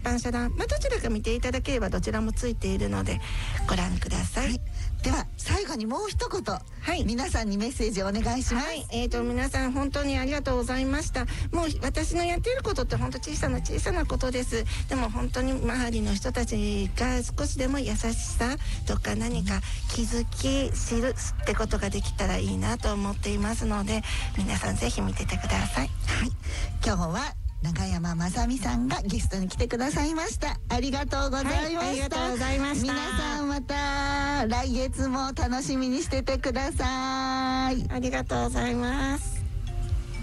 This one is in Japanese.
般社団、どちらか見ていただければどちらもついているのでご覧ください。 では最後にもう一言、皆さんにメッセージをお願いします。 皆さん本当にありがとうございました。もう私のやっていることって本当小さなことです。でも本当に周りの人たちが少しでも優しさとか何か気づき知るってことができたらいいなと思っていますので、皆さんぜひ見ててください。 今日は永山まさみさんがゲストに来てくださいました。ありがとうございました。 ありがとうございました。 皆さんまた来月も楽しみにしててください。 ありがとうございます。